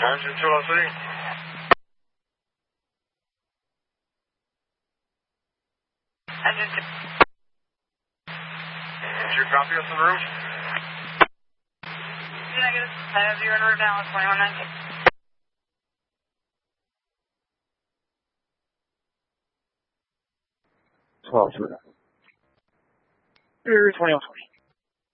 Engine 203. Engine 2. Did you copy us on the roof? Negative. I have you en route now. 2119. Here's 2120.